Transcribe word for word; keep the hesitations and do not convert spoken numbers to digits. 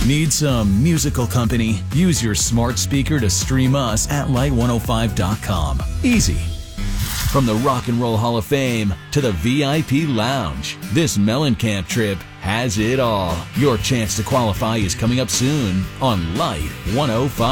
Need some musical company? Use your smart speaker to stream us at light one oh five dot com. Easy. From the Rock and Roll Hall of Fame to the V I P Lounge, this Mellencamp trip has it all. Your chance to qualify is coming up soon on Light one oh five.